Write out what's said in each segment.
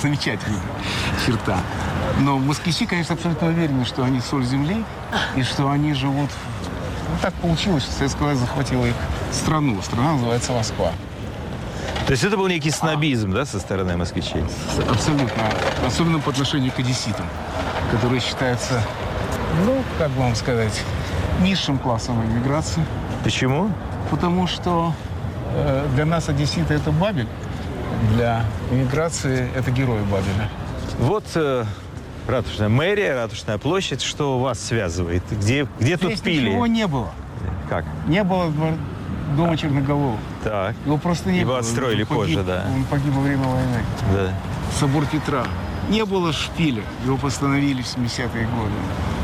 замечательная черта. Но москвичи, конечно, абсолютно уверены, что они соль земли, и что они живут... Ну, так получилось, что советская власть захватила их страну. Страна называется Москва. То есть это был некий снобизм, да, со стороны москвичей? Абсолютно. Особенно по отношению к одесситам, которые считаются, ну, как бы вам сказать, низшим классом иммиграции. Почему? Потому что для нас одесситы – это Бабель, для иммиграции – это герои Бабеля. Вот ратушная мэрия, ратушная площадь. Что вас связывает? Где тут пили? Ничего не было. Как? Не было дома Черноголового. Так. Его просто не было. Его отстроили позже, да. Он погиб во время войны. Да. Собор Петра. Не было шпиля. Его постановили в 70-е годы.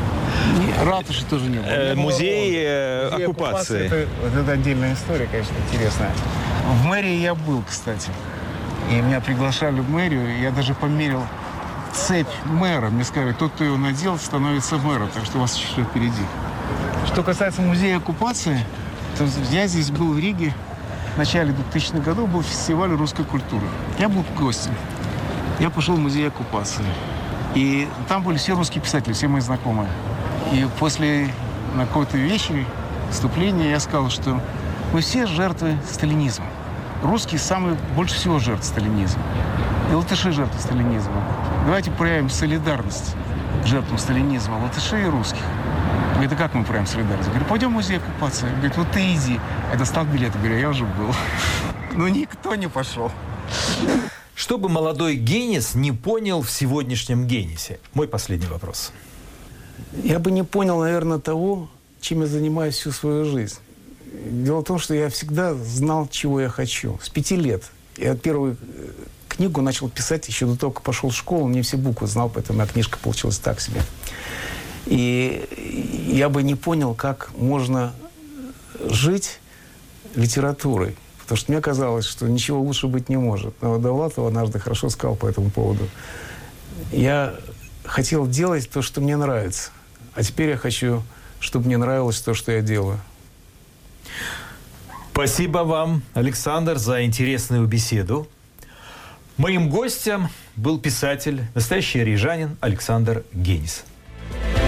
Ратуши тоже не было. Музей оккупации. Это отдельная история, конечно, интересная. В мэрии я был, кстати. И меня приглашали в мэрию. Я даже померил цепь мэра. Мне сказали, тот, кто его надел, становится мэром. Так что у вас еще что впереди. Что касается музея оккупации, то я здесь был в Риге. В начале 2000-х годов был фестиваль русской культуры. Я был гостем. Я пошел в музей оккупации. И там были все русские писатели, все мои знакомые. И после на какой-то вечере выступления я сказал, что мы все жертвы сталинизма. Русские самые больше всего жертв сталинизма. И латыши жертвы сталинизма. Давайте проявим солидарность к жертвам сталинизма, латышей и русских. Говорит, а как мы проявим солидарность? Я говорю, пойдем в музей оккупации. Говорит, вот ты иди. Я достал билет. Я говорю, я уже был. Но никто не пошел. Что бы молодой Генис не понял в сегодняшнем Генисе? Мой последний вопрос. Я бы не понял, наверное, того, чем я занимаюсь всю свою жизнь. Дело в том, что я всегда знал, чего я хочу. С 5 лет. Я первую книгу начал писать еще до того, как пошел в школу. Не все буквы знал, поэтому моя книжка получилась так себе. И я бы не понял, как можно жить литературой. Потому что мне казалось, что ничего лучше быть не может. Но Довлатов однажды хорошо сказал по этому поводу. Я хотел делать то, что мне нравится. А теперь я хочу, чтобы мне нравилось то, что я делаю. Спасибо вам, Александр, за интересную беседу. Моим гостем был писатель, настоящий рижанин Александр Генис.